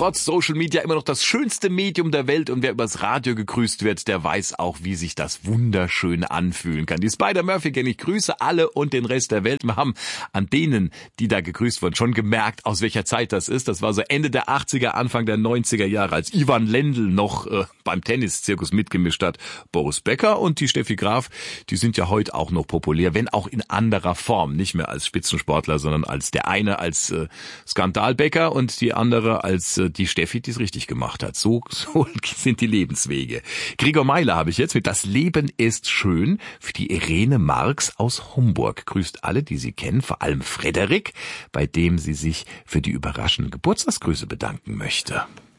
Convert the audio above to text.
trotz Social Media immer noch das schönste Medium der Welt und wer übers Radio gegrüßt wird, der weiß auch, wie sich das wunderschön anfühlen kann. Die Spider-Murphy-Gang, ich grüße alle und den Rest der Welt. Wir haben an denen, die da gegrüßt wurden, schon gemerkt, aus welcher Zeit das ist. Das war so Ende der 80er, Anfang der 90er Jahre, als Ivan Lendl noch beim Tenniszirkus mitgemischt hat. Boris Becker und die Steffi Graf, die sind ja heute auch noch populär, wenn auch in anderer Form. Nicht mehr als Spitzensportler, sondern als der eine als Skandalbecker und die andere als die Steffi, die es richtig gemacht hat. So sind die Lebenswege. Gregor Meiler habe ich jetzt mit Das Leben ist schön für die Irene Marx aus Homburg. Grüßt alle, die sie kennen, vor allem Frederik, bei dem sie sich für die überraschenden Geburtstagsgrüße bedanken möchte.